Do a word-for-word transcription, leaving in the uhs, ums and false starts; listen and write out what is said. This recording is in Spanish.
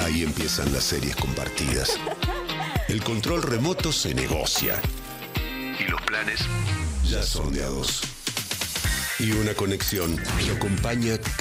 Ahí empiezan las series compartidas. El control remoto se negocia. Y los planes ya son de a dos. Y una conexión que acompaña